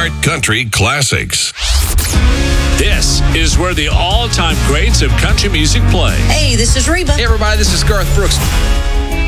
Iheart Country Classics. This is where the all-time greats of country music play. Hey, this is Reba. Hey, everybody, this is Garth Brooks.